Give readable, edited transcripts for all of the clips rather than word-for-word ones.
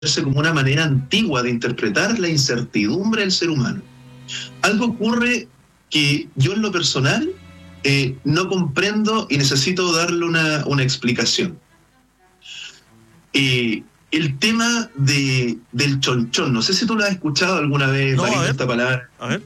como una manera antigua de interpretar la incertidumbre del ser humano. Algo ocurre que yo en lo personal no comprendo y necesito darle una explicación. El tema del chonchón, no sé si tú lo has escuchado alguna vez, No, Marito, esta palabra. A ver.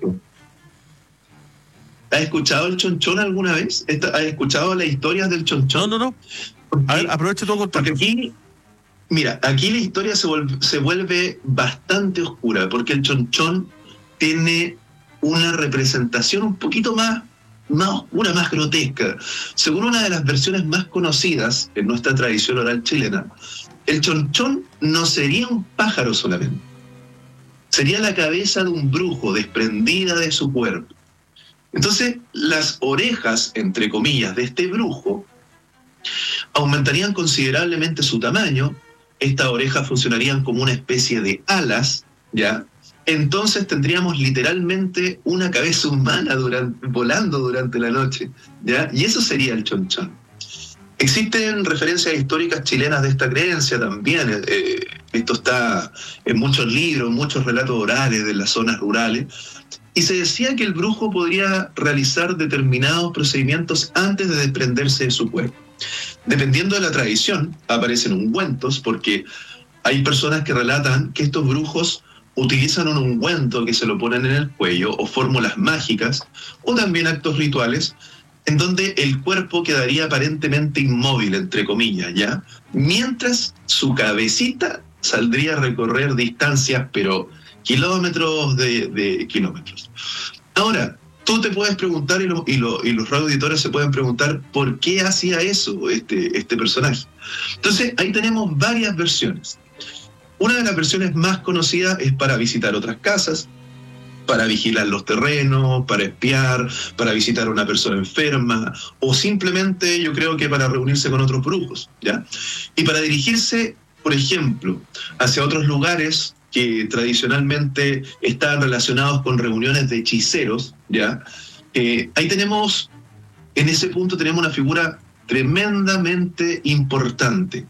¿Has escuchado el chonchón alguna vez? ¿Has escuchado las historias del chonchón? No. A ver, aprovecha todo Porque aquí, mira, aquí la historia se vuelve bastante oscura, porque el chonchón tiene una representación un poquito más oscura, más grotesca. Según una de las versiones más conocidas en nuestra tradición oral chilena, el chonchón no sería un pájaro solamente, sería la cabeza de un brujo desprendida de su cuerpo. Entonces, las orejas, entre comillas, de este brujo aumentarían considerablemente su tamaño. Estas orejas funcionarían como una especie de alas, ¿ya? Entonces tendríamos literalmente una cabeza humana volando durante la noche, ¿ya? Y eso sería el chonchón. Existen referencias históricas chilenas de esta creencia también. Esto está en muchos libros, muchos relatos orales de las zonas rurales. Y se decía que el brujo podría realizar determinados procedimientos antes de desprenderse de su cuerpo. Dependiendo de la tradición, aparecen ungüentos, porque hay personas que relatan que estos brujos utilizan un ungüento que se lo ponen en el cuello, o fórmulas mágicas, o también actos rituales, en donde el cuerpo quedaría aparentemente inmóvil, entre comillas, ¿ya? Mientras su cabecita saldría a recorrer distancias, pero kilómetros de kilómetros. Ahora, tú te puedes preguntar, y los radioauditores se pueden preguntar, ¿por qué hacía eso este personaje? Entonces, ahí tenemos varias versiones. Una de las versiones más conocidas es para visitar otras casas, para vigilar los terrenos, para espiar, para visitar a una persona enferma, o simplemente, yo creo que para reunirse con otros brujos, ¿ya? Y para dirigirse, por ejemplo, hacia otros lugares que tradicionalmente estaban relacionados con reuniones de hechiceros, ¿ya? Ahí tenemos, en ese punto tenemos una figura tremendamente importante.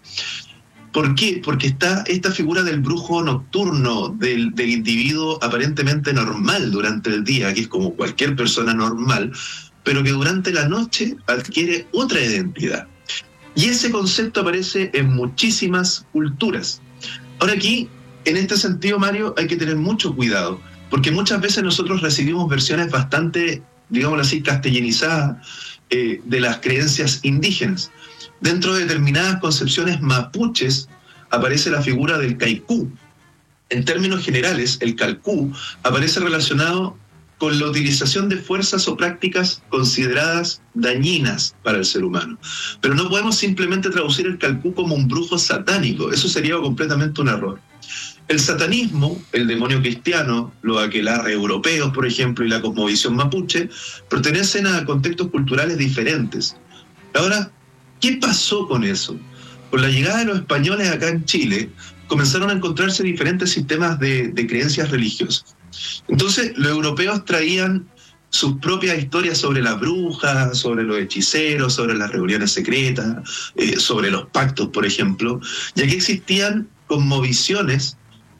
¿Por qué? Porque está esta figura del brujo nocturno, del individuo aparentemente normal durante el día, que es como cualquier persona normal, pero que durante la noche adquiere otra identidad. Y ese concepto aparece en muchísimas culturas. Ahora aquí, en este sentido, Mario, hay que tener mucho cuidado, porque muchas veces nosotros recibimos versiones bastante, digámoslo así, castellanizadas de las creencias indígenas. Dentro de determinadas concepciones mapuches aparece la figura del caicú. En términos generales, el calcú aparece relacionado con la utilización de fuerzas o prácticas consideradas dañinas para el ser humano. Pero no podemos simplemente traducir el calcú como un brujo satánico, eso sería completamente un error. El satanismo, el demonio cristiano, los aquelarres europeos, por ejemplo, y la cosmovisión mapuche, pertenecen a contextos culturales diferentes. Ahora, ¿qué pasó con eso? Con la llegada de los españoles acá en Chile, comenzaron a encontrarse diferentes sistemas de creencias religiosas. Entonces, los europeos traían sus propias historias sobre las brujas, sobre los hechiceros, sobre las reuniones secretas, sobre los pactos, por ejemplo, y aquí existían cosmovisiones,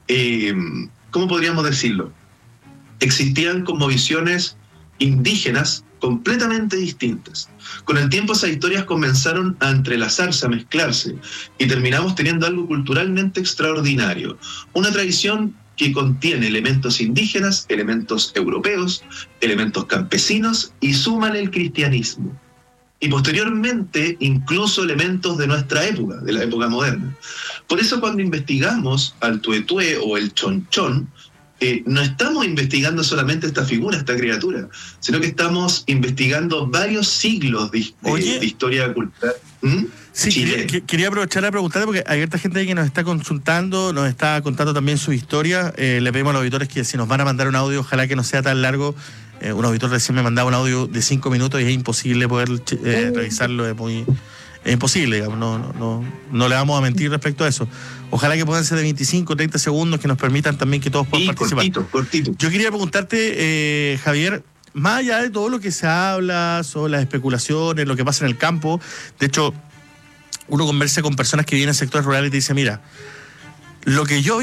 ¿cómo podríamos decirlo? Existían cosmovisiones indígenas completamente distintas. Con el tiempo esas historias comenzaron a entrelazarse, a mezclarse, y terminamos teniendo algo culturalmente extraordinario. Una tradición que contiene elementos indígenas, elementos europeos, elementos campesinos, y súmale el cristianismo. Y posteriormente, incluso elementos de nuestra época, de la época moderna. Por eso cuando investigamos al tuetué o el chonchón, no estamos investigando solamente esta figura, esta criatura, sino que estamos investigando varios siglos de historia cultural. Sí, quería aprovechar a preguntarle, porque hay harta gente ahí que nos está consultando, nos está contando también su historia. Le pedimos a los auditores que si nos van a mandar un audio, ojalá que no sea tan largo. Un auditor recién me mandaba un audio de 5 minutos y es imposible poder revisarlo, es imposible, digamos, no le vamos a mentir respecto a eso. Ojalá que puedan ser de 25, 30 segundos, que nos permitan también que todos puedan participar. Cortito. Yo quería preguntarte, Javier, más allá de todo lo que se habla sobre las especulaciones, lo que pasa en el campo, de hecho, uno conversa con personas que vienen en sectores rurales y te dice, mira, Lo que yo